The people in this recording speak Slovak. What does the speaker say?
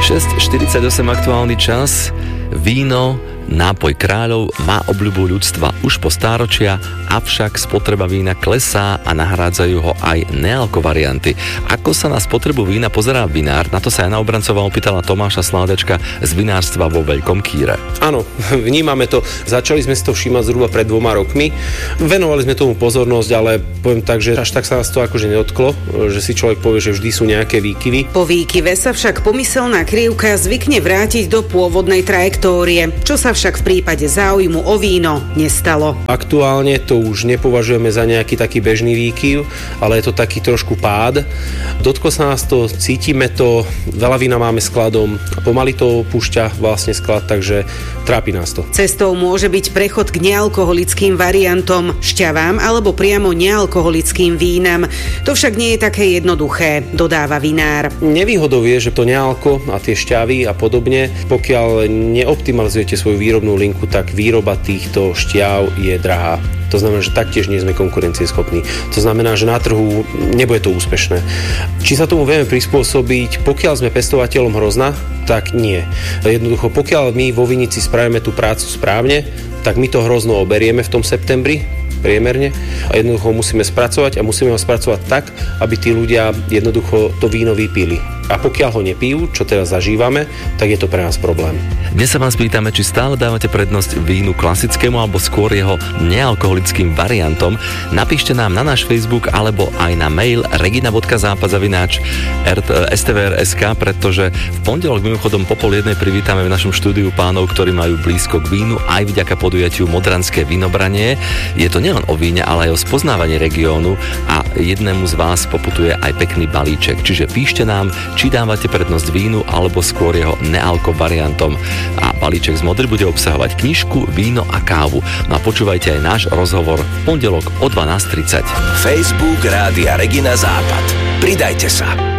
6:48 aktuálny čas. Víno, nápoj kráľov, má obľubu ľudstva už po stáročia, avšak spotreba vína klesá a nahrádzajú ho aj nealko varianty. Ako sa na spotrebu vína pozerá vinár? Na to sa Jana Obrancová opýtala Tomáša Sládečka z vinárstva vo Veľkom Kýre. Áno, vnímame to. Začali sme si to všímať zhruba pred 2 rokmi. Venovali sme tomu pozornosť, ale poviem tak, že až tak sa nás to akože nedotklo, že si človek povie, že vždy sú nejaké výkyvy. Po výkyve sa však pomyselná krivka zvykne vrátiť do pôvodnej trajektórie, čo sa však v prípade záujmu o víno nestalo. Aktuálne to už nepovažujeme za nejaký taký bežný výkyv, ale je to taký trošku pád. Dotklo sa nás to, cítime to, veľa vína máme skladom, pomaly to púšťa vlastne sklad, takže trápi nás to. Cestou môže byť prechod k nealkoholickým variantom, šťavám alebo priamo nealkoholickým vínam. To však nie je také jednoduché, dodáva vinár. Nevýhodou je, že to nealko a tie šťavy a podobne, pokiaľ neoptimalizujete svoju výrobnú linku, tak výroba týchto šťav je drahá. To znamená, že taktiež nie sme konkurencieschopní. To znamená, že na trhu nebude to úspešné. Či sa tomu vieme prispôsobiť, pokiaľ sme pestovateľom hrozna, tak nie. Jednoducho, pokiaľ my vo vinici spravíme tú prácu správne, tak my to hrozno oberieme v tom septembri, priemerne, a jednoducho musíme spracovať a musíme ho spracovať tak, aby tí ľudia jednoducho to víno vypili. A pokiaľ ho nepijú, čo teraz zažívame, tak je to pre nás problém. Dnes sa vás pýtame, či stále dávate prednosť vínu klasickému alebo skôr jeho nealkoholickým variantom. Napíšte nám na náš Facebook alebo aj na mail regina.západ@stvr.sk, pretože v pondelok mimochodom po 12:30 privítame v našom štúdiu pánov, ktorí majú blízko k vínu aj vďaka podujatiu Modranské vinobranie. Je to nielen o víne, ale aj o spoznávaní regiónu a jednému z vás poputuje aj pekný balíček. Čiže píšte nám, či dávate prednosť vínu alebo skôr jeho nealko variantom. A balíček z Modry bude obsahovať knižku, víno a kávu. No a počúvajte aj náš rozhovor v pondelok o 12:30. Facebook Rádia Regina Západ. Pridajte sa.